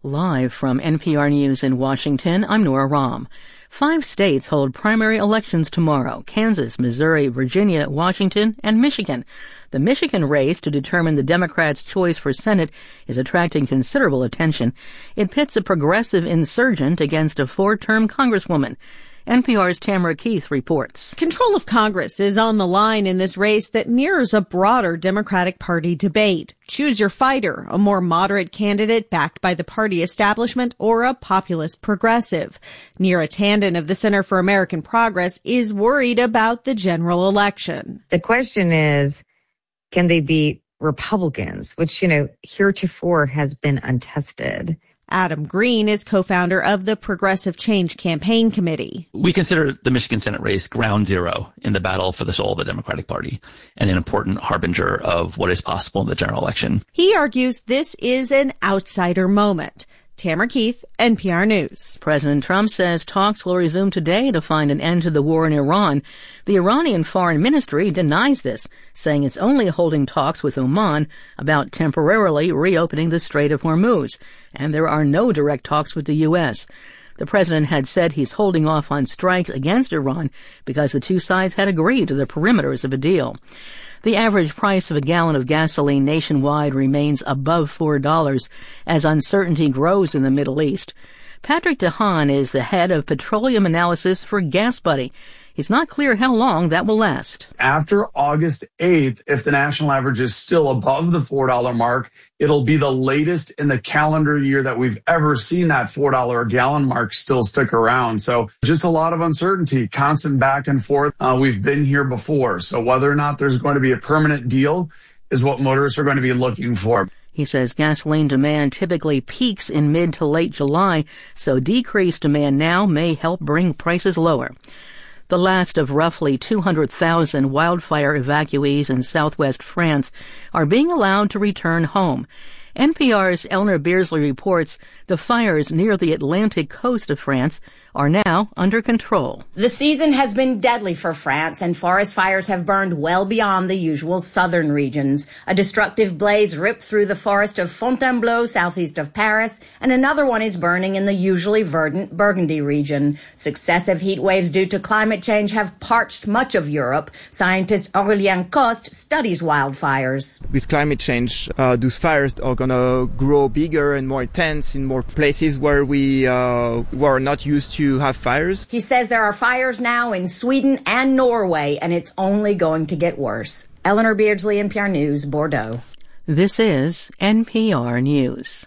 Live from NPR News in Washington, I'm Nora Rahm. 5 states hold primary elections tomorrow: Kansas, Missouri, Virginia, Washington, and Michigan. The Michigan race to determine the Democrats' choice for Senate is attracting considerable attention. It pits a progressive insurgent against a 4-term congresswoman. NPR's Tamara Keith reports. Control of Congress is on the line in this race that mirrors a broader Democratic Party debate. Choose your fighter, a more moderate candidate backed by the party establishment, or a populist progressive. Neera Tanden of the Center for American Progress is worried about the general election. The question is, can they beat Republicans, which, heretofore has been untested? Adam Green is co-founder of the Progressive Change Campaign Committee. We consider the Michigan Senate race ground zero in the battle for the soul of the Democratic Party and an important harbinger of what is possible in the general election. He argues this is an outsider moment. Tamara Keith, NPR News. President Trump says talks will resume today to find an end to the war in Iran. The Iranian Foreign Ministry denies this, saying it's only holding talks with Oman about temporarily reopening the Strait of Hormuz, and there are no direct talks with the U.S. The president had said he's holding off on strikes against Iran because the two sides had agreed to the perimeters of a deal. The average price of a gallon of gasoline nationwide remains above $4 as uncertainty grows in the Middle East. Patrick DeHaan is the head of petroleum analysis for GasBuddy. It's not clear how long that will last. After August 8th, if the national average is still above the $4 mark, it'll be the latest in the calendar year that we've ever seen that $4 a gallon mark still stick around. So just a lot of uncertainty, constant back and forth. We've been here before. So whether or not there's going to be a permanent deal is what motorists are going to be looking for. He says gasoline demand typically peaks in mid to late July, so decreased demand now may help bring prices lower. The last of roughly 200,000 wildfire evacuees in southwest France are being allowed to return home. NPR's Eleanor Beardsley reports the fires near the Atlantic coast of France are now under control. The season has been deadly for France, and forest fires have burned well beyond the usual southern regions. A destructive blaze ripped through the forest of Fontainebleau, southeast of Paris, and another one is burning in the usually verdant Burgundy region. Successive heat waves due to climate change have parched much of Europe. Scientist Aurélien Coste studies wildfires. With climate change, those fires are going to grow bigger and more intense in more places where we are not used to have fires. He says there are fires now in Sweden and Norway, and it's only going to get worse. Eleanor Beardsley, NPR News, Bordeaux. This is NPR News.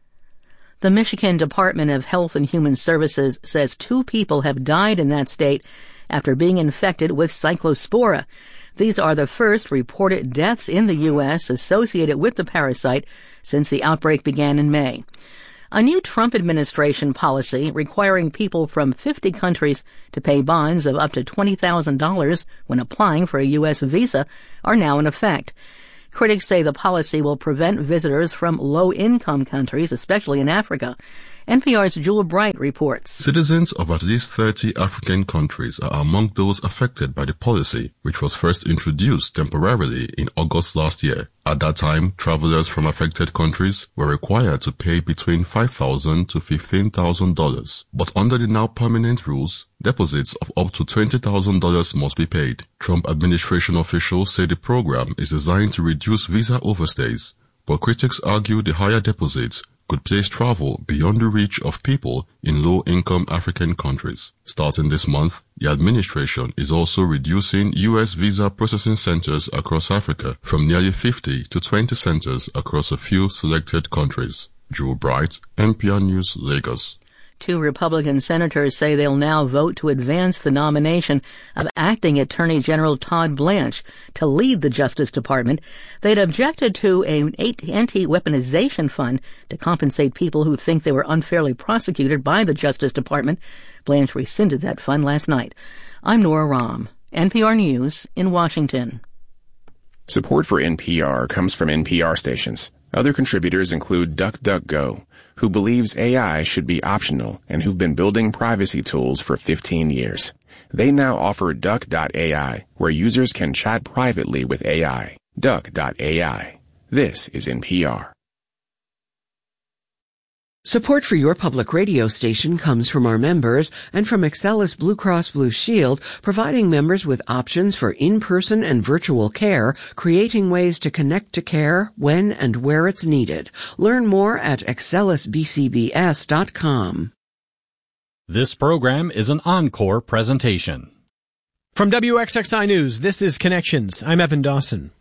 The Michigan Department of Health and Human Services says 2 people have died in that state after being infected with cyclospora. These are the first reported deaths in the U.S. associated with the parasite since the outbreak began in May. A new Trump administration policy requiring people from 50 countries to pay bonds of up to $20,000 when applying for a U.S. visa are now in effect. Critics say the policy will prevent visitors from low-income countries, especially in Africa. NPR's Jewel Bright reports. Citizens of at least 30 African countries are among those affected by the policy, which was first introduced temporarily in August last year. At that time, travelers from affected countries were required to pay between $5,000 to $15,000. But under the now permanent rules, deposits of up to $20,000 must be paid. Trump administration officials say the program is designed to reduce visa overstays, but critics argue the higher deposits could place travel beyond the reach of people in low-income African countries. Starting this month, the administration is also reducing U.S. visa processing centers across Africa from nearly 50 to 20 centers across a few selected countries. Jewel Bright, NPR News, Lagos. 2 Republican senators say they'll now vote to advance the nomination of acting Attorney General Todd Blanche to lead the Justice Department. They'd objected to an anti-weaponization fund to compensate people who think they were unfairly prosecuted by the Justice Department. Blanche rescinded that fund last night. I'm Nora Rahm, NPR News in Washington. Support for NPR comes from NPR stations. Other contributors include DuckDuckGo, who believes AI should be optional and who've been building privacy tools for 15 years. They now offer Duck.ai, where users can chat privately with AI. Duck.ai. This is NPR. Support for your public radio station comes from our members and from Excellus Blue Cross Blue Shield, providing members with options for in-person and virtual care, creating ways to connect to care when and where it's needed. Learn more at excellusbcbs.com. This program is an encore presentation. From WXXI News, this is Connections. I'm Evan Dawson.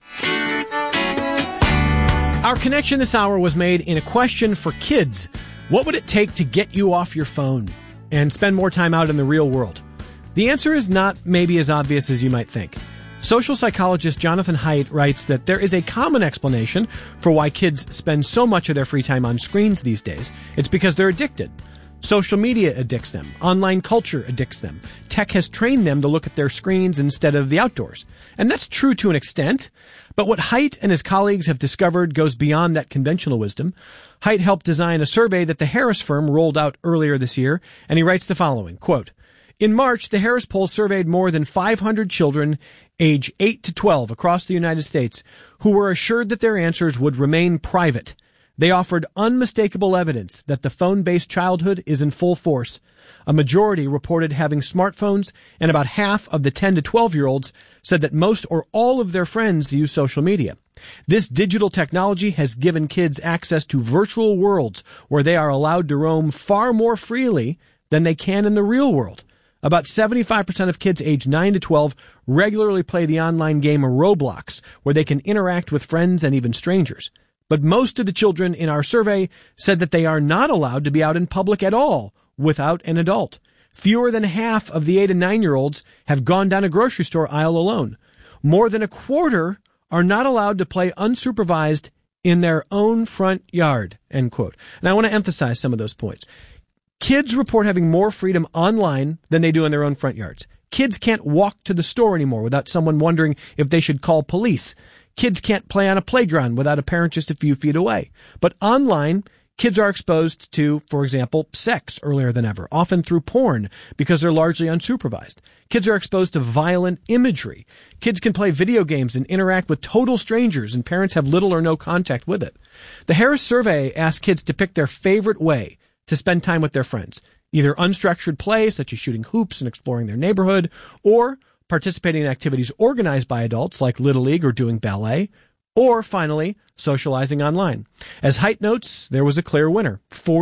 Our connection this hour was made in a question for kids. What would it take to get you off your phone and spend more time out in the real world? The answer is not maybe as obvious as you might think. Social psychologist Jonathan Haidt writes that there is a common explanation for why kids spend so much of their free time on screens these days. It's because they're addicted. Social media addicts them. Online culture addicts them. Tech has trained them to look at their screens instead of the outdoors. And that's true to an extent. But what Haidt and his colleagues have discovered goes beyond that conventional wisdom. Haidt helped design a survey that the Harris firm rolled out earlier this year, and he writes the following, quote, "In March, the Harris poll surveyed more than 500 children age 8 to 12 across the United States who were assured that their answers would remain private. They offered unmistakable evidence that the phone-based childhood is in full force. A majority reported having smartphones, and about half of the 10 to 12-year-olds said that most or all of their friends use social media. This digital technology has given kids access to virtual worlds where they are allowed to roam far more freely than they can in the real world. About 75% of kids aged 9 to 12 regularly play the online game Roblox, where they can interact with friends and even strangers. But most of the children in our survey said that they are not allowed to be out in public at all without an adult. Fewer than half of the 8 and 9-year-olds have gone down a grocery store aisle alone. More than a quarter are not allowed to play unsupervised in their own front yard," end quote. And I want to emphasize some of those points. Kids report having more freedom online than they do in their own front yards. Kids can't walk to the store anymore without someone wondering if they should call police. Kids can't play on a playground without a parent just a few feet away. But online, kids are exposed to, for example, sex earlier than ever, often through porn because they're largely unsupervised. Kids are exposed to violent imagery. Kids can play video games and interact with total strangers, and parents have little or no contact with it. The Harris survey asked kids to pick their favorite way to spend time with their friends, either unstructured play, such as shooting hoops and exploring their neighborhood, or participating in activities organized by adults like Little League or doing ballet, or finally, socializing online. As Haidt notes, there was a clear winner.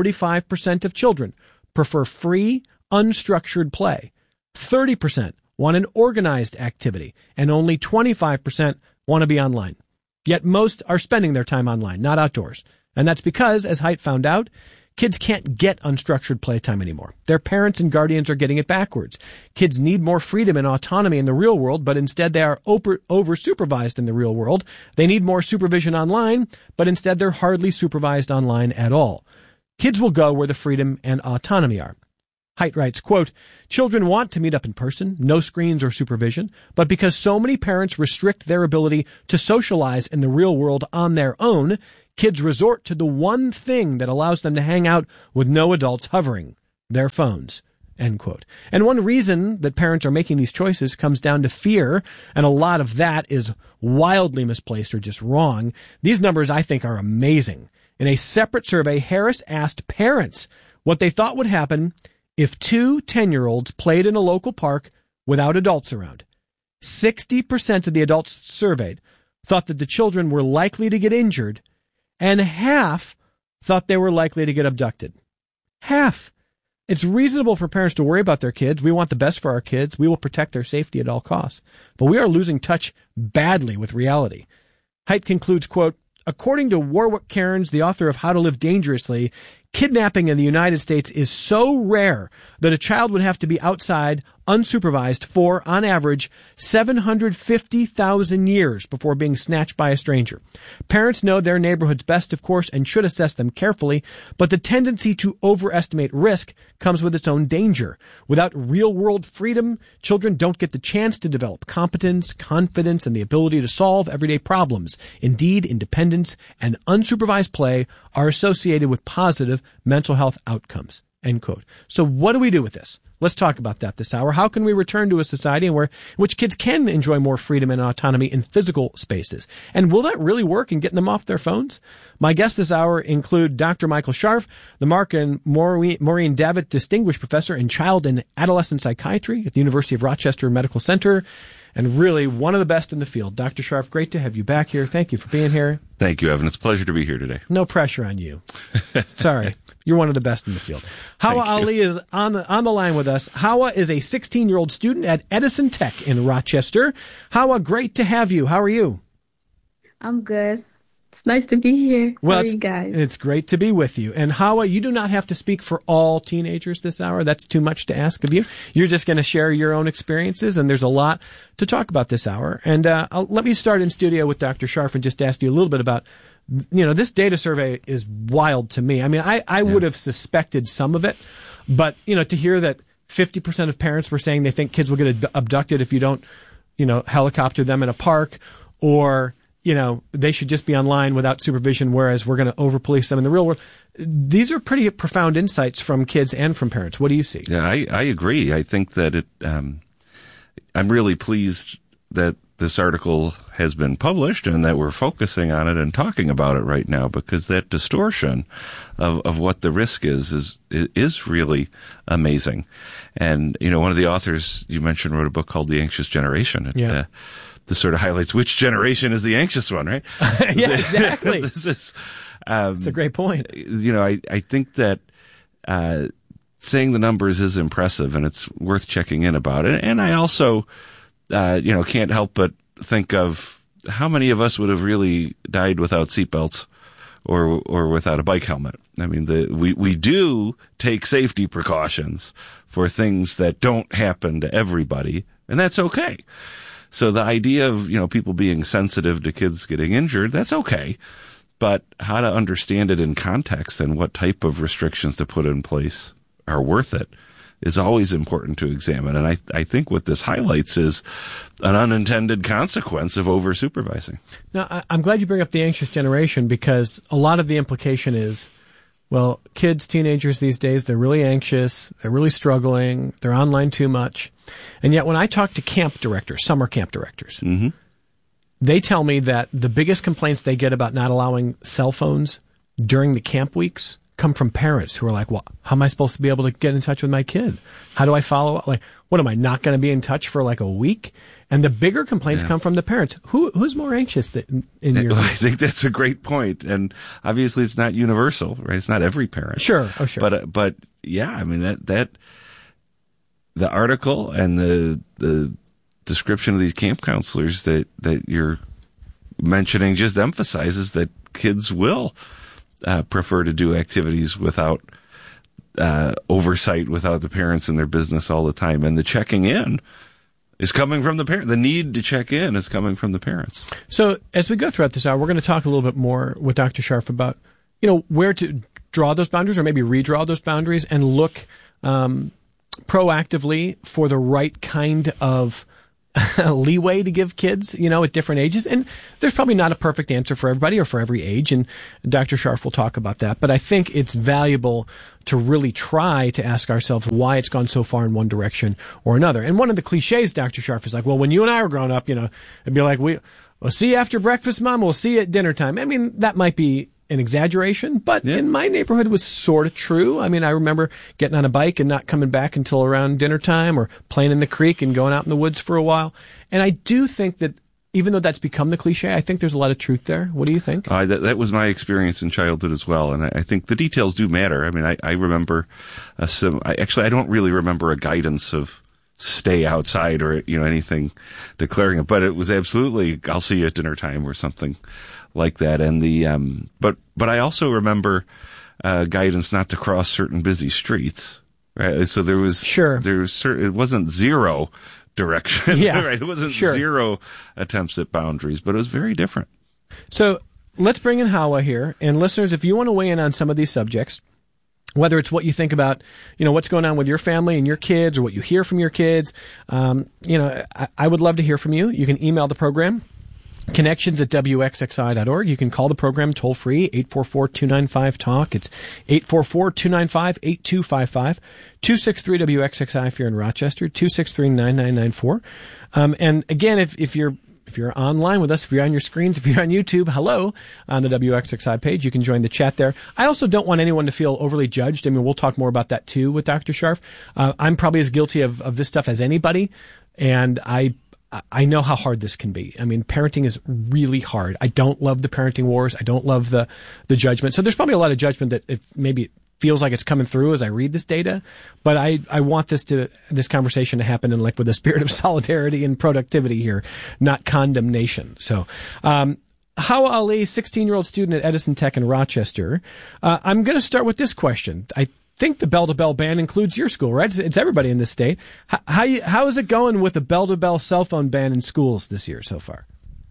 45% of children prefer free, unstructured play. 30% want an organized activity, and only 25% want to be online. Yet most are spending their time online, not outdoors. And that's because, as Haidt found out, kids can't get unstructured playtime anymore. Their parents and guardians are getting it backwards. Kids need more freedom and autonomy in the real world, but instead they are over-supervised in the real world. They need more supervision online, but instead they're hardly supervised online at all. Kids will go where the freedom and autonomy are. Haidt writes, quote, "Children want to meet up in person, no screens or supervision, but because so many parents restrict their ability to socialize in the real world on their own, kids resort to the one thing that allows them to hang out with no adults hovering, their phones," end quote. And one reason that parents are making these choices comes down to fear, and a lot of that is wildly misplaced or just wrong. These numbers, I think, are amazing. In a separate survey, Harris asked parents what they thought would happen if 2 10-year-olds played in a local park without adults around. 60% of the adults surveyed thought that the children were likely to get injured, and half thought they were likely to get abducted. Half. It's reasonable for parents to worry about their kids. We want the best for our kids. We will protect their safety at all costs. But we are losing touch badly with reality. Haidt concludes, quote, "According to Warwick Cairns, the author of How to Live Dangerously, kidnapping in the United States is so rare that a child would have to be outside unsupervised for, on average, 750,000 years before being snatched by a stranger. Parents know their neighborhoods best, of course, and should assess them carefully, but the tendency to overestimate risk comes with its own danger. Without real-world freedom, children don't get the chance to develop competence, confidence, and the ability to solve everyday problems. Indeed, independence and unsupervised play are associated with positive mental health outcomes," end quote. So what do we do with this? Let's talk about that this hour. How can we return to a society in which kids can enjoy more freedom and autonomy in physical spaces? And will that really work in getting them off their phones? My guests this hour include Dr. Michael Scharf, the Mark and Maureen Davitt Distinguished Professor in Child and Adolescent Psychiatry at the University of Rochester Medical Center, and really one of the best in the field. Dr. Scharf, great to have you back here. Thank you for being here. Thank you, Evan. It's a pleasure to be here today. No pressure on you. Sorry. You're one of the best in the field. Hawa Ali is on the line with us. Hawa is a 16-year-old student at Edison Tech in Rochester. Hawa, great to have you. How are you? I'm good. It's nice to be here. Well, How are you guys? It's great to be with you. And Hawa, you do not have to speak for all teenagers this hour. That's too much to ask of you. You're just going to share your own experiences, and there's a lot to talk about this hour. And let me start in studio with Dr. Scharf and just ask you a little bit about, this data survey is wild to me. I mean, I would have suspected some of it, but, to hear that 50% of parents were saying they think kids will get abducted if you don't, helicopter them in a park, or they should just be online without supervision, whereas we're going to over-police them in the real world. These are pretty profound insights from kids and from parents. What do you see? Yeah, I agree. I think that I'm really pleased that this article has been published and that we're focusing on it and talking about it right now, because that distortion of what the risk is really amazing. And, one of the authors you mentioned wrote a book called The Anxious Generation. This sort of highlights which generation is the anxious one, right? Yeah, exactly. This is, it's a great point. I think that saying the numbers is impressive, and it's worth checking in about it. And I also, can't help but think of how many of us would have really died without seatbelts or without a bike helmet. I mean, we do take safety precautions for things that don't happen to everybody, and that's okay. So the idea of, people being sensitive to kids getting injured, that's okay. But how to understand it in context and what type of restrictions to put in place are worth it is always important to examine. And I think what this highlights is an unintended consequence of over-supervising. Now, I'm glad you bring up the anxious generation, because a lot of the implication is, well, kids, teenagers these days, they're really anxious, they're really struggling, they're online too much. And yet when I talk to camp directors, summer camp directors, they tell me that the biggest complaints they get about not allowing cell phones during the camp weeks come from parents who are like, well, how am I supposed to be able to get in touch with my kid? How do I follow up? Like, what, am I not going to be in touch for like a week? And the bigger complaints come from the parents. Who's more anxious in your I think that's a great point. And obviously it's not universal, right? It's not every parent. Sure. Oh, sure. But yeah, I mean, that the article and the description of these camp counselors that you're mentioning just emphasizes that kids will prefer to do activities without oversight, without the parents in their business all the time. And the checking in is coming from the parent. The need to check in is coming from the parents. So as we go throughout this hour, we're going to talk a little bit more with Dr. Scharf about, where to draw those boundaries, or maybe redraw those boundaries, and look proactively for the right kind of leeway to give kids, at different ages. And there's probably not a perfect answer for everybody or for every age. And Dr. Scharf will talk about that. But I think it's valuable to really try to ask ourselves why it's gone so far in one direction or another. And one of the cliches, Dr. Scharf, is like, well, when you and I were growing up, it'd be like, we'll see you after breakfast, Mom. We'll see you at dinner time. I mean, that might be an exaggeration, but in my neighborhood it was sort of true. I mean, I remember getting on a bike and not coming back until around dinner time, or playing in the creek and going out in the woods for a while. And I do think that even though that's become the cliche, I think there's a lot of truth there. What do you think? That was my experience in childhood as well. And I think the details do matter. I mean, I remember I don't really remember a guidance of stay outside or, anything declaring it, but it was absolutely, I'll see you at dinner time or something like that. And but I also remember guidance not to cross certain busy streets, right? So there was it wasn't zero direction, right? It wasn't zero attempts at boundaries, but it was very different. So let's bring in Hawa here, and listeners, if you want to weigh in on some of these subjects, whether it's what you think about, what's going on with your family and your kids, or what you hear from your kids, I would love to hear from you. You can email the program Connections at WXXI.org. You can call the program toll free, 844-295-TALK. It's 844-295-8255. 263-WXXI if you're in Rochester, 263-9994. And again, if you're online with us, if you're on your screens, if you're on YouTube, hello, on the WXXI page, you can join the chat there. I also don't want anyone to feel overly judged. I mean, we'll talk more about that too with Dr. Scharf. I'm probably as guilty of this stuff as anybody, and I know how hard this can be. I mean, parenting is really hard. I don't love the parenting wars. I don't love the judgment. So there's probably a lot of judgment that maybe feels like it's coming through as I read this data, but I want this conversation to happen in with a spirit of solidarity and productivity here, not condemnation. So, Hawa Ali, 16-year-old student at Edison Tech in Rochester. I'm going to start with this question. I think the bell-to-bell ban includes your school, right? It's everybody in this state. How is it going with the bell-to-bell cell phone ban in schools this year so far?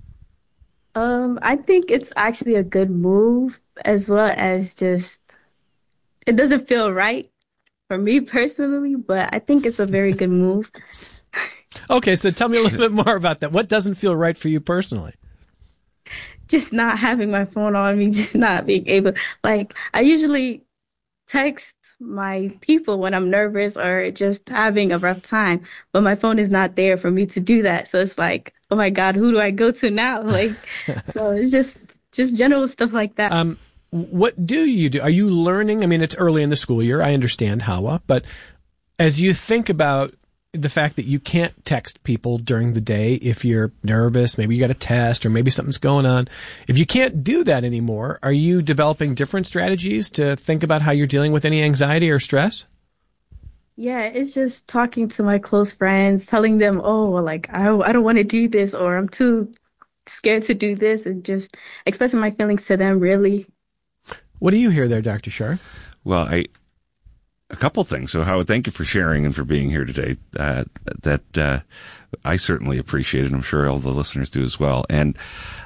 I think it's actually a good move, as well as just, it doesn't feel right for me personally, but I think it's a very good move. Okay, so tell me a little bit more about that. What doesn't feel right for you personally? Just not having my phone on me, just not being able, I usually text my people when I'm nervous or just having a rough time, but my phone is not there for me to do that. So it's like, oh my God, who do I go to now? So it's just general stuff like that. What do you do? Are you learning? I mean, it's early in the school year. I understand, Hawa, but as you think about the fact that you can't text people during the day if you're nervous, maybe you got a test or maybe something's going on. If you can't do that anymore, are you developing different strategies to think about how you're dealing with any anxiety or stress? Yeah, it's just talking to my close friends, telling them, I don't want to do this, or I'm too scared to do this, and just expressing my feelings to them, really. What do you hear there, Dr. Scharf? Well, a couple things. So, Howard, thank you for sharing and for being here today. That I certainly appreciate it. I'm sure all the listeners do as well. And,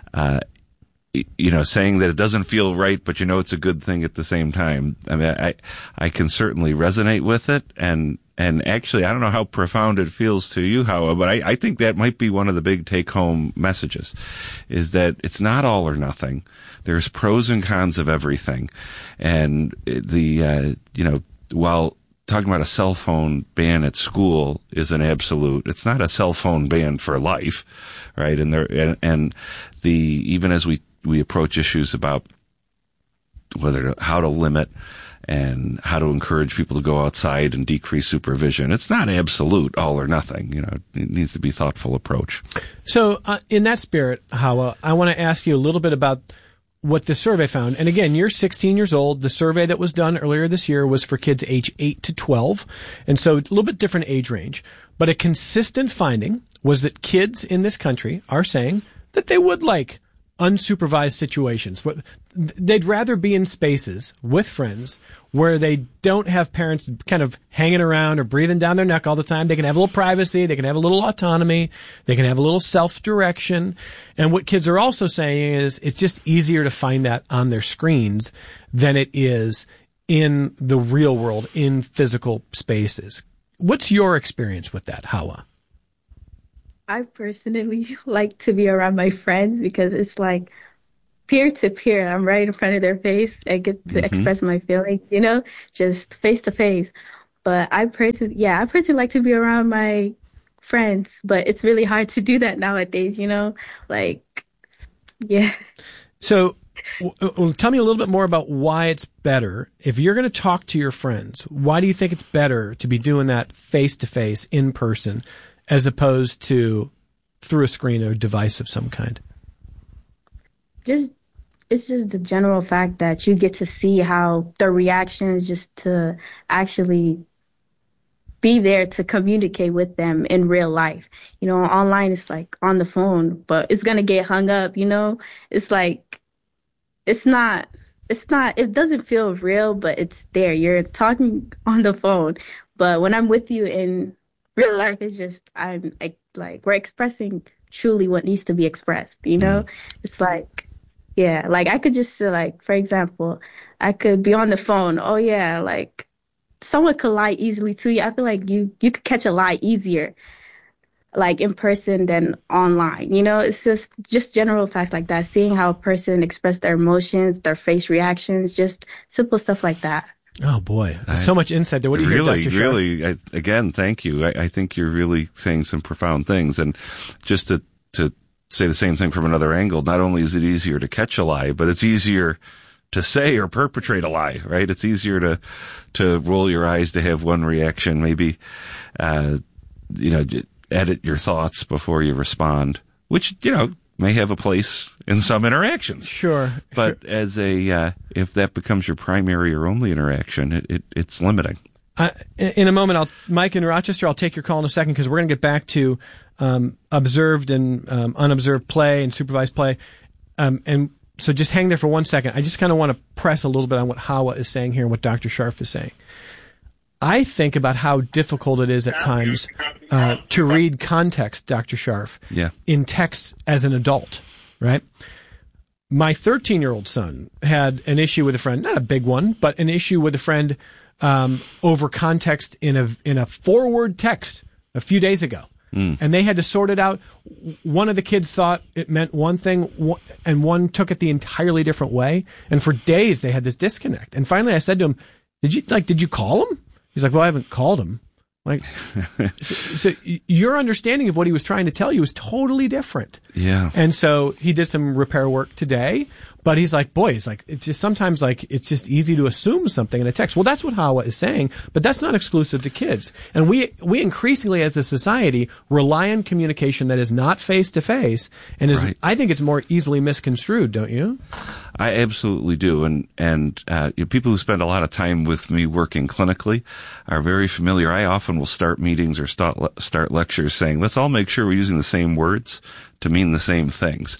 saying that it doesn't feel right, but it's a good thing at the same time. I mean, I can certainly resonate with it. And actually, I don't know how profound it feels to you, Howard, but I think that might be one of the big take-home messages, is that it's not all or nothing. There's pros and cons of everything. And while talking about a cell phone ban at school is an absolute, it's not a cell phone ban for life, right? And even as we approach issues about how to limit and how to encourage people to go outside and decrease supervision, it's not absolute all or nothing. It needs to be a thoughtful approach. So in that spirit, Hawa, I want to ask you a little bit about what the survey found. And again, you're 16 years old. The survey that was done earlier this year was for kids age 8 to 12. And so a little bit different age range. But a consistent finding was that kids in this country are saying that they would like unsupervised situations. They'd rather be in spaces with friends where they don't have parents kind of hanging around or breathing down their neck all the time. They can have a little privacy. They can have a little autonomy. They can have a little self-direction. And what kids are also saying is it's just easier to find that on their screens than it is in the real world, in physical spaces. What's your experience with that, Hawa? I personally like to be around my friends because it's like peer to peer. I'm right in front of their face. I get to express my feelings, just face to face. But I personally like to be around my friends, but it's really hard to do that nowadays, yeah. So tell me a little bit more about why it's better. If you're going to talk to your friends, why do you think it's better to be doing that face to face in person as opposed to through a screen or device of some kind? It's just the general fact that you get to see how the reactions, just to actually be there to communicate with them in real life. Online it's like on the phone, but it's going to get hung up, It's like, it doesn't feel real, but it's there. You're talking on the phone. But when I'm with you in real life, it's just, we're expressing truly what needs to be expressed, It's like, yeah, I could just say, for example, I could be on the phone. Oh yeah, someone could lie easily to you. I feel like you could catch a lie easier like in person than online. You know, it's just general facts like that, seeing how a person express their emotions, their face reactions, just simple stuff like that. Oh boy, there's so much insight there. What do you really, hear, Dr. Really, again, thank you. I think you're really saying some profound things. And just to say the same thing from another angle, not only is it easier to catch a lie, but it's easier to say or perpetrate a lie, right? It's easier to roll your eyes, to have one reaction, maybe, edit your thoughts before you respond, which, may have a place in some interactions. Sure. But as if that becomes your primary or only interaction, it's limiting. In a moment, Mike in Rochester, I'll take your call in a second because we're going to get back to observed and unobserved play and supervised play. And so just hang there for 1 second. I just kind of want to press a little bit on what Hawa is saying here and what Dr. Scharf is saying. I think about how difficult it is at times to read context, Dr. Scharf, in text as an adult, right? My 13-year-old son had an issue with a friend, not a big one, but an issue with a friend over context in a forward text a few days ago. And they had to sort it out. One of the kids thought it meant one thing, and one took it the entirely different way. And for days they had this disconnect. And finally I said to him, did you call him? He's like, well, I haven't called him. Like, so your understanding of what he was trying to tell you is totally different. Yeah. And so he did some repair work today, but he's like, it's just sometimes like, it's just easy to assume something in a text. Well, that's what Hawa is saying, but that's not exclusive to kids. And we increasingly as a society rely on communication that is not face to face and is, I think it's more easily misconstrued, don't you? I absolutely do. And people who spend a lot of time with me working clinically are very familiar. I often will start meetings or start lectures saying, let's all make sure we're using the same words to mean the same things.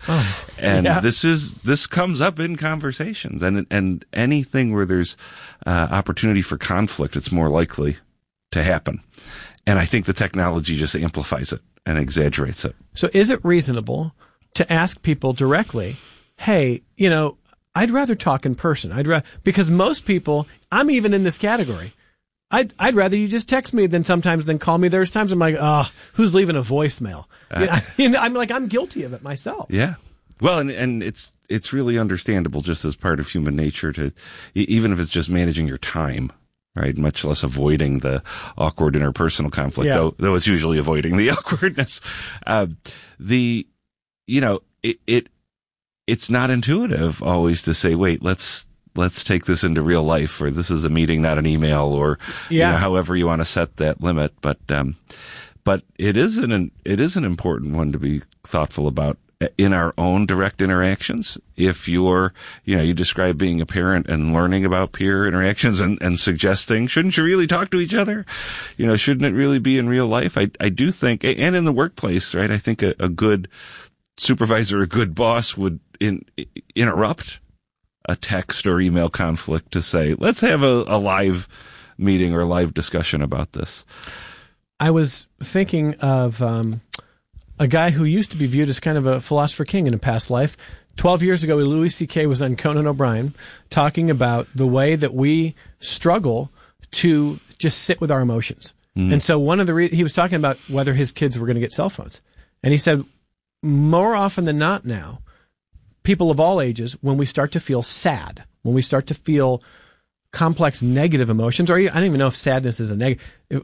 This comes up in conversations, and anything where there's opportunity for conflict, it's more likely to happen. And I think the technology just amplifies it and exaggerates it. So is it reasonable to ask people directly, hey, I'd rather talk in person. Because most people, I'm even in this category. I'd rather you just text me than call me. There's times I'm like, who's leaving a voicemail? I'm like, I'm guilty of it myself. Yeah. Well, and it's really understandable just as part of human nature to, even if it's just managing your time, right? Much less avoiding the awkward interpersonal conflict, though it's usually avoiding the awkwardness. It's not intuitive always to say, wait, let's take this into real life, or this is a meeting, not an email, or however you want to set that limit. But it is an important one to be thoughtful about in our own direct interactions. If you describe being a parent and learning about peer interactions and suggesting, shouldn't you really talk to each other? Shouldn't it really be in real life? I do think, and in the workplace, right? I think a good supervisor, a good boss would interrupt a text or email conflict to say, let's have a live meeting or a live discussion about this. I was thinking of a guy who used to be viewed as kind of a philosopher king in a past life. 12 years ago, Louis C.K. was on Conan O'Brien talking about the way that we struggle to just sit with our emotions. And so he was talking about whether his kids were going to get cell phones. And he said, more often than not now, people of all ages, when we start to feel sad, when we start to feel complex negative emotions, or I don't even know if sadness is a negative,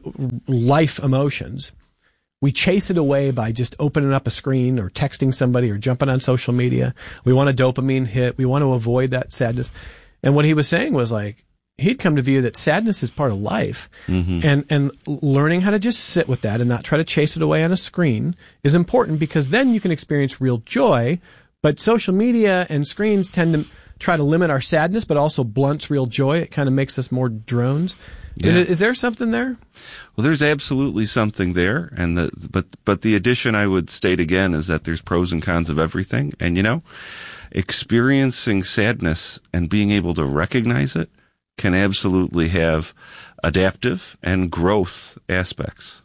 life emotions, we chase it away by just opening up a screen or texting somebody or jumping on social media. We want a dopamine hit. We want to avoid that sadness. And what he was saying was like, he'd come to view that sadness is part of life, and learning how to just sit with that and not try to chase it away on a screen is important, because then you can experience real joy. But social media and screens tend to try to limit our sadness, but also blunts real joy. It kind of makes us more drones. Yeah. Is there something there? Well, there's absolutely something there, and but the addition I would state again is that there's pros and cons of everything. And experiencing sadness and being able to recognize it can absolutely have adaptive and growth aspects.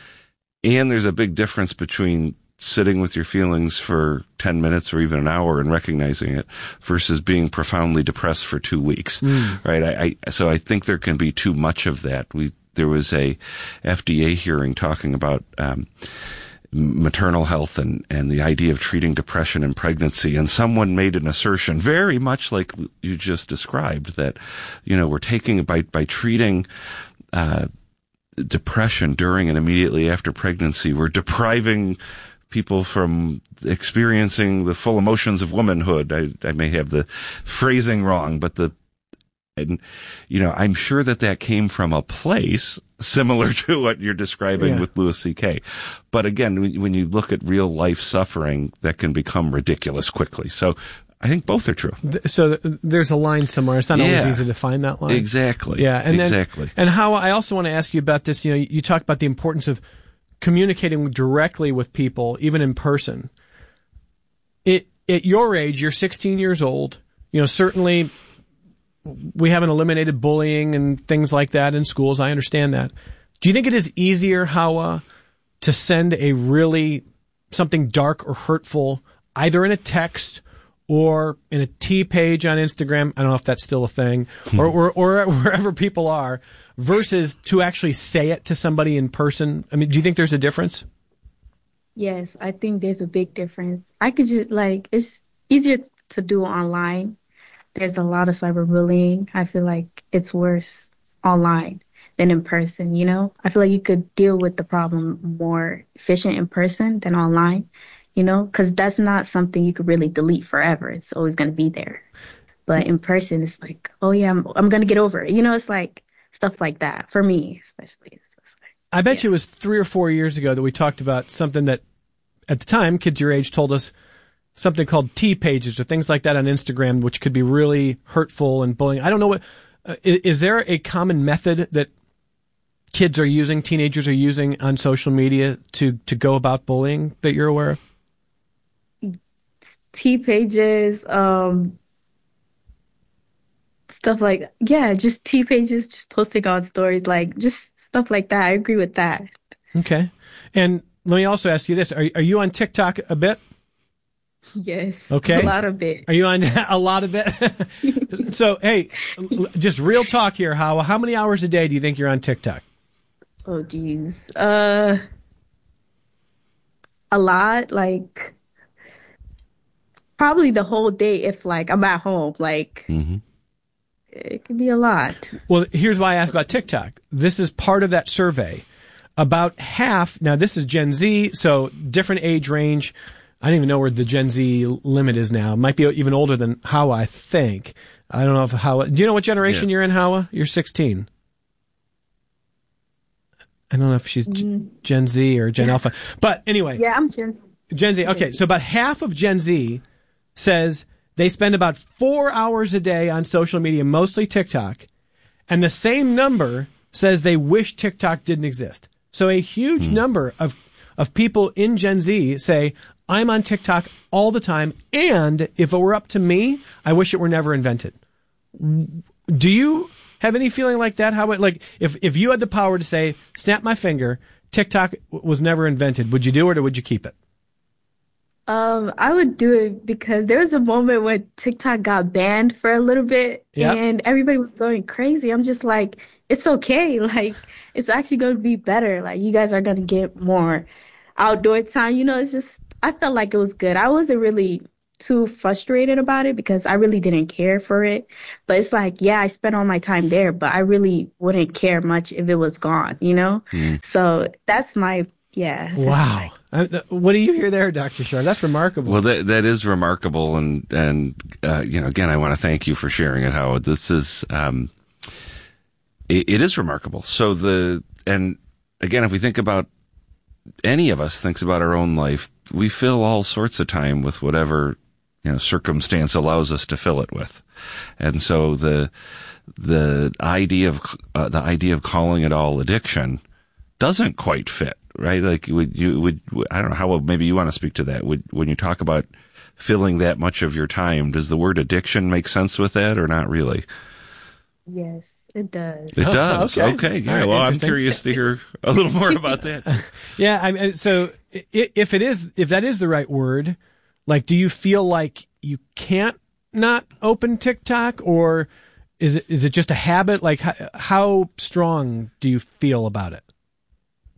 And there's a big difference between sitting with your feelings for 10 minutes or even an hour and recognizing it versus being profoundly depressed for 2 weeks, right? So I think there can be too much of that. There was a FDA hearing talking about maternal health and the idea of treating depression in pregnancy. And someone made an assertion very much like you just described that, we're taking by treating, depression during and immediately after pregnancy, we're depriving people from experiencing the full emotions of womanhood. I may have the phrasing wrong, but I'm sure that came from a place similar to what you're describing with Louis C.K. But again, when you look at real life suffering, that can become ridiculous quickly. So I think both are true. So there's a line somewhere. It's not always easy to find that line. Exactly. Yeah. And exactly. And how I also want to ask you about this. You talk about the importance of communicating directly with people, even in person. At your age, you're 16 years old. Certainly we haven't eliminated bullying and things like that in schools. I understand that. Do you think it is easier, Hawa, to send something dark or hurtful, either in a text or in a T page on Instagram? I don't know if that's still a thing, or wherever people are, versus to actually say it to somebody in person? I mean, do you think there's a difference? Yes, I think there's a big difference. I could just it's easier to do online. There's a lot of cyberbullying. I feel like it's worse online than in person, I feel like you could deal with the problem more efficient in person than online, because that's not something you could really delete forever. It's always going to be there. But in person, it's like, oh yeah, I'm going to get over it. It's like stuff like that for me, especially. I bet you it was 3 or 4 years ago that we talked about something that at the time kids your age told us, something called T pages or things like that on Instagram, which could be really hurtful and bullying. I don't know is there a common method that kids are using, teenagers are using on social media to go about bullying that you're aware of? T pages, stuff like, just T pages, just posting on stories, just stuff like that. I agree with that. Okay. And let me also ask you this. Are you on TikTok a bit? Yes. Okay. A lot of it. Are you on a lot of it? So, hey, just real talk here, Hawa. How many hours a day do you think you're on TikTok? Oh, geez. A lot. Probably the whole day if, I'm at home. It can be a lot. Well, here's why I asked about TikTok. This is part of that survey. About half, now this is Gen Z, so different age range. I don't even know where the Gen Z limit is now. It might be even older than Hawa, I think. I don't know if Hawa... Do you know what generation you're in, Hawa? You're 16. I don't know if she's Gen Z or Gen Alpha. But anyway. Yeah, I'm Gen Z. Okay, so about half of Gen Z says they spend about 4 hours a day on social media, mostly TikTok. And the same number says they wish TikTok didn't exist. So a huge number of people in Gen Z say, I'm on TikTok all the time, and if it were up to me, I wish it were never invented. Do you have any feeling like that? How if you had the power to say, snap my finger, TikTok was never invented, would you do it or would you keep it? I would do it because there was a moment when TikTok got banned for a little bit and everybody was going crazy. I'm just like, it's okay. It's actually going to be better. You guys are going to get more outdoor time. It's just, I felt like it was good. I wasn't really too frustrated about it because I really didn't care for it. But it's I spent all my time there, but I really wouldn't care much if it was gone, So that's my, Wow. What do you hear there, Dr. Shar? That's remarkable. Well, that is remarkable. And again, I want to thank you for sharing it, Howard. This is, it is remarkable. So and again, if we think about, any of us thinks about our own life, we fill all sorts of time with whatever, circumstance allows us to fill it with. And so the idea of calling it all addiction doesn't quite fit, right? I don't know how, maybe you want to speak to that. When you talk about filling that much of your time, does the word addiction make sense with that or not really? Yes. It does. It does. Okay. Yeah. Right, well, I'm curious to hear a little more about that. Yeah. I mean, so if that is the right word, do you feel like you can't not open TikTok, or is it just a habit? How strong do you feel about it?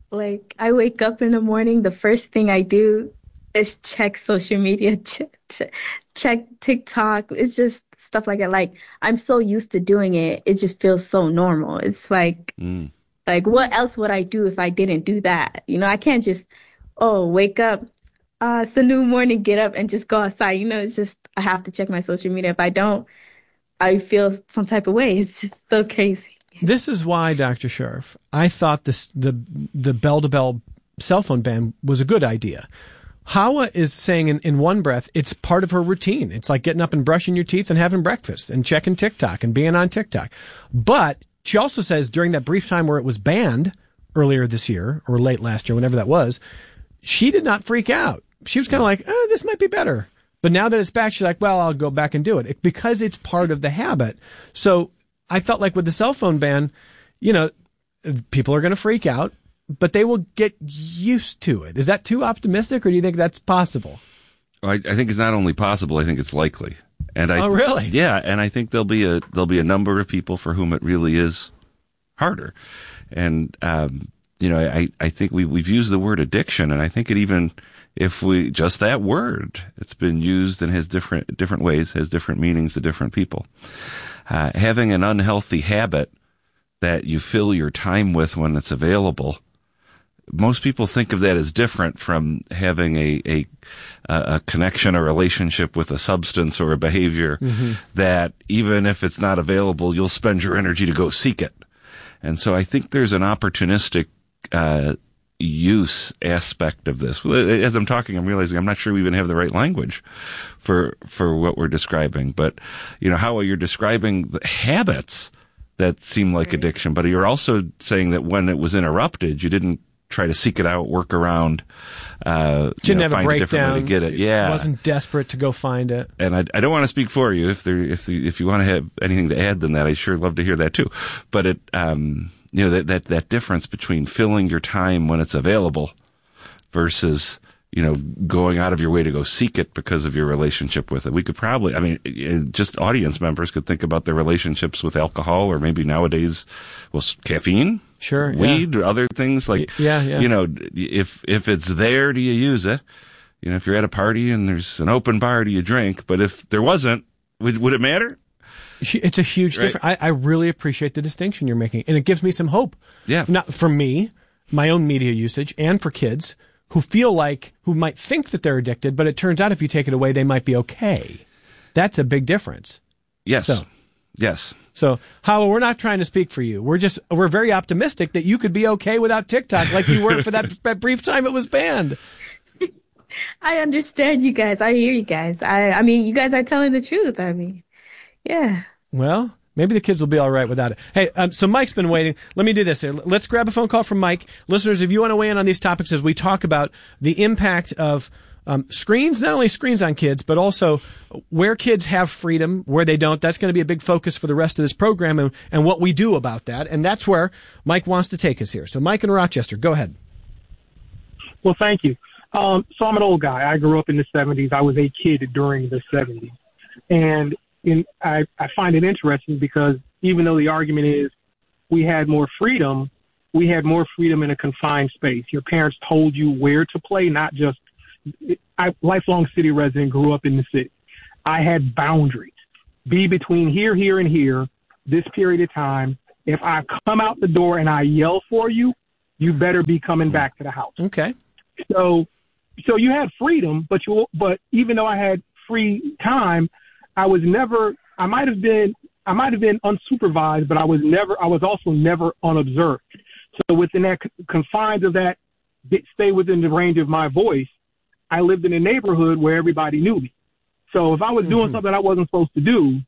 Like, I wake up in the morning, the first thing I do is check social media, check TikTok. It's just stuff like that. Like, I'm so used to doing it, it just feels so normal. It's like, what else would I do if I didn't do that? You know, I can't just, wake up, it's a new morning, get up and just go outside. You know, it's just, I have to check my social media. If I don't, I feel some type of way. It's just so crazy. This is why, Dr. Sharf, I thought the bell-to-bell cell phone ban was a good idea. Hawa is saying in one breath, it's part of her routine. It's like getting up and brushing your teeth and having breakfast and checking TikTok and being on TikTok. But she also says during that brief time where it was banned earlier this year or late last year, whenever that was, she did not freak out. She was kind of like, this might be better. But now that it's back, she's like, well, I'll go back and do it because it's part of the habit. So I felt like with the cell phone ban, you know, people are going to freak out, but they will get used to it. Is that too optimistic, or do you think that's possible? I think it's not only possible, I think it's likely. And oh, really? Yeah, and I think there'll be a number of people for whom it really is harder. And you know, I think we've used the word addiction, and I think it even, if we just that word, it's been used and has different ways, has different meanings to different people. Having an unhealthy habit that you fill your time with when it's available, most people think of that as different from having a connection, a relationship with a substance or a behavior that even if it's not available, you'll spend your energy to go seek it. And so I think there's an opportunistic use aspect of this. As I'm talking, I'm realizing I'm not sure we even have the right language for what we're describing. But, you know, how you're describing the habits that seem like addiction, but you're also saying that when it was interrupted, you didn't try to seek it out, work around, didn't have find a breakdown, a different way to get it. Yeah, wasn't desperate to go find it. And I don't want to speak for you. If you want to have anything to add than that, I sure love to hear that too. But it, you know, that difference between filling your time when it's available versus, you know, going out of your way to go seek it because of your relationship with it. We could probably, I mean, just audience members could think about their relationships with alcohol, or maybe nowadays, well, caffeine, sure, weed, or other things like, you know, if it's there, do you use it? You know, if you're at a party and there's an open bar, do you drink? But if there wasn't, would it matter? It's a huge difference. I really appreciate the distinction you're making, and it gives me some hope. Yeah. Not for me, my own media usage, and for kids who might think that they're addicted, but it turns out if you take it away, they might be okay. That's a big difference. Yes. Yes. So, Howell, we're not trying to speak for you. We're very optimistic that you could be okay without TikTok like you were for that brief time it was banned. I understand you guys. I hear you guys. I mean, you guys are telling the truth. I mean, yeah. Well, maybe the kids will be all right without it. Hey, so Mike's been waiting. Let me do this here. Let's grab a phone call from Mike. Listeners, if you want to weigh in on these topics as we talk about the impact of screens, not only screens on kids, but also where kids have freedom, where they don't. That's going to be a big focus for the rest of this program and what we do about that. And that's where Mike wants to take us here. So Mike in Rochester, go ahead. Well, thank you. So I'm an old guy. I grew up in the 70s. I was a kid during the 70s. And I find it interesting because even though the argument is we had more freedom in a confined space. Your parents told you where to play, not just lifelong city resident, grew up in the city. I had boundaries. Be between here, here, and here, this period of time. If I come out the door and I yell for you, you better be coming back to the house. Okay. So you had freedom, but even though I had free time, I might have been unsupervised, but I was also never unobserved. So within that confines of that, stay within the range of my voice, I lived in a neighborhood where everybody knew me. So if I was doing something I wasn't supposed to do,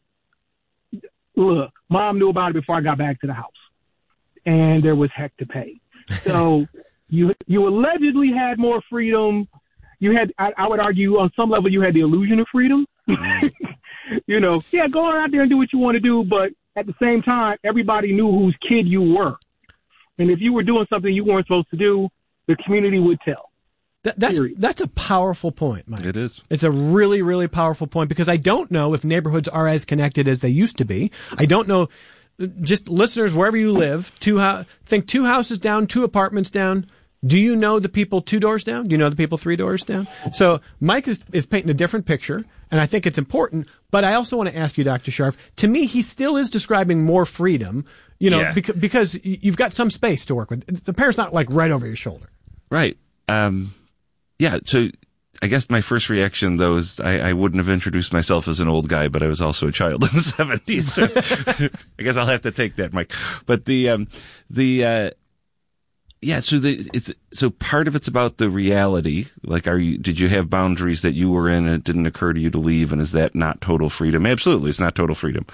look, mom knew about it before I got back to the house, and there was heck to pay. So you allegedly had more freedom. You had, I would argue, on some level, you had the illusion of freedom. You know, yeah, go out there and do what you want to do, but at the same time, everybody knew whose kid you were. And if you were doing something you weren't supposed to do, the community would tell. That's a powerful point, Mike. It is. It's a really, really powerful point because I don't know if neighborhoods are as connected as they used to be. I don't know. Just listeners, wherever you live, think 2 houses down, 2 apartments down, Do you know the people 2 doors down? Do you know the people 3 doors down? So Mike is painting a different picture, and I think it's important. But I also want to ask you, Dr. Scharf, to me, he still is describing more freedom, because you've got some space to work with. The parent's not like right over your shoulder. Right. So I guess my first reaction, though, is I wouldn't have introduced myself as an old guy, but I was also a child in the 70s. So I guess I'll have to take that, Mike. But so part of it's about the reality. Like, did you have boundaries that you were in and it didn't occur to you to leave? And is that not total freedom? Absolutely. It's not total freedom.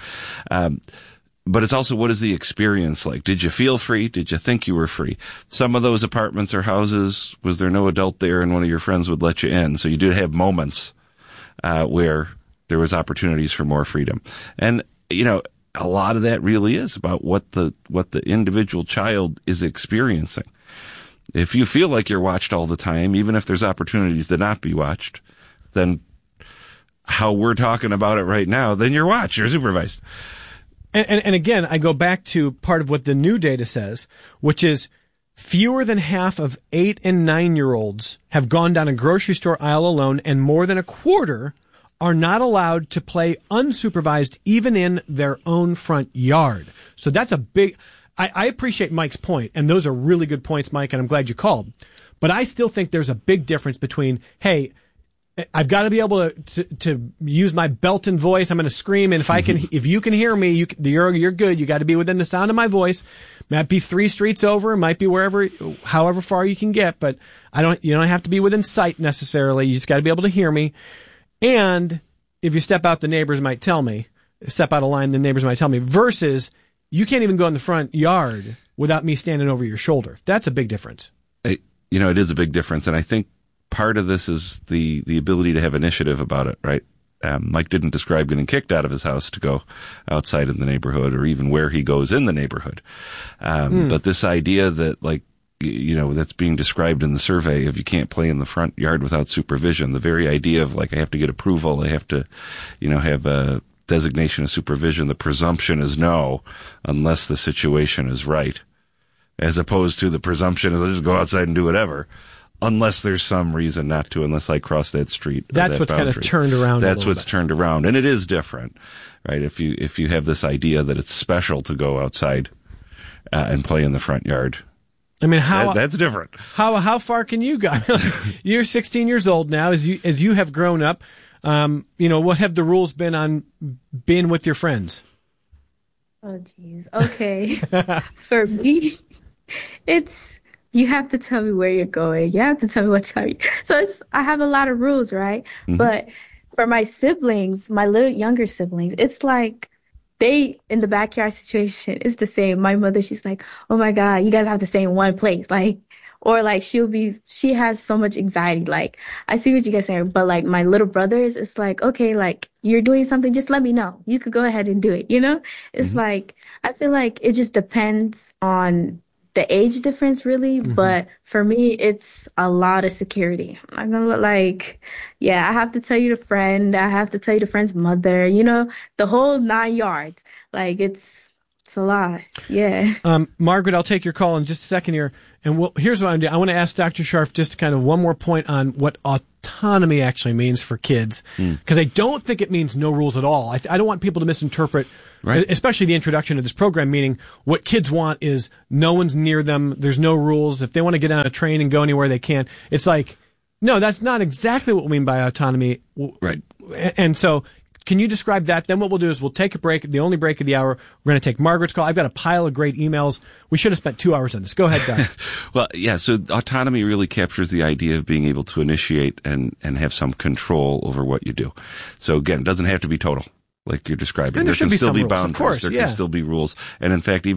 But it's also, what is the experience like? Did you feel free? Did you think you were free? Some of those apartments or houses, was there no adult there and one of your friends would let you in? So you did have moments, where there was opportunities for more freedom. And, a lot of that really is about what the individual child is experiencing. If you feel like you're watched all the time, even if there's opportunities to not be watched, then how we're talking about it right now, then you're watched, you're supervised. And again, I go back to part of what the new data says, which is fewer than half of 8 and 9-year-olds have gone down a grocery store aisle alone, and more than a quarter are not allowed to play unsupervised even in their own front yard. So that's a big... I appreciate Mike's point, and those are really good points, Mike, and I'm glad you called. But I still think there's a big difference between, hey, I've got to be able to use my Belton voice. I'm going to scream, and if you can hear me, you're good. You got to be within the sound of my voice. Might be 3 streets over, might be however far you can get, but you don't have to be within sight necessarily. You just got to be able to hear me. And if you step out, the neighbors might tell me. Step out of line, the neighbors might tell me. Versus, you can't even go in the front yard without me standing over your shoulder. That's a big difference. It is a big difference, and I think part of this is the ability to have initiative about it, right? Mike didn't describe getting kicked out of his house to go outside in the neighborhood or even where he goes in the neighborhood. But this idea that, like, that's being described in the survey of you can't play in the front yard without supervision, the very idea of, like, I have to get approval, I have to, have a designation of supervision, the presumption is no, unless the situation is right, as opposed to the presumption is I'll just go outside and do whatever. Unless there's some reason not to, unless I cross that street. That's what's kind of turned around. That's what's turned around, and it is different, right? If you have this idea that it's special to go outside and play in the front yard, I mean, that's different. How far can you go? You're 16 years old now. As you have grown up, what have the rules been on being with your friends? Oh, geez. Okay, for me, it's. You have to tell me where you're going. You have to tell me what time. So I have a lot of rules, right? Mm-hmm. But for my siblings, my little younger siblings, it's like they, in the backyard situation, it's the same. My mother, she's like, oh my God, you guys have to stay in one place. Like, or like she has so much anxiety. Like, I see what you guys saying, but like my little brothers, it's like, okay, like you're doing something, just let me know. You could go ahead and do it. It's like, I feel like it just depends on the age difference, really. Mm-hmm. But for me, it's a lot of security. I'm gonna I have to tell you the friend, I have to tell you the friend's mother, the whole 9 yards. Like, it's a lot. Yeah. Margaret, I'll take your call in just a second here. And here's what I'm doing. I want to ask Dr. Scharf just kind of one more point on what autonomy actually means for kids. Because I don't think it means no rules at all. I don't want people to misinterpret, right, especially the introduction of this program, meaning what kids want is no one's near them, there's no rules. If they want to get on a train and go anywhere, they can. It's like, no, that's not exactly what we mean by autonomy. Right. And so, can you describe that? Then what we'll do is we'll take a break, the only break of the hour. We're going to take Margaret's call. I've got a pile of great emails. We should have spent 2 hours on this. Go ahead, Doc. Well, yeah, so autonomy really captures the idea of being able to initiate and have some control over what you do. So again, it doesn't have to be total, like you're describing. And there can still be rules, boundaries. Of course, there can still be rules. And in fact, even